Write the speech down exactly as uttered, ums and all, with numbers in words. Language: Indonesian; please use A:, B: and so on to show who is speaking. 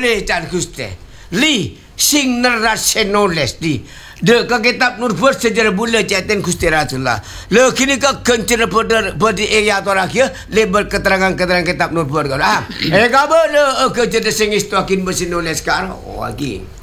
A: boleh can Gusti. Li sing nerat senoles di. De ka kitab nur first sejarah bula caten Gusti Rasulullah. Le kini ka kencana pada pada area tu lagi label keterangan-keterangan kitab nur first. Ah, eh ka boleh ke jadi sing istu akin mesin nulis sekarang. Oh lagi.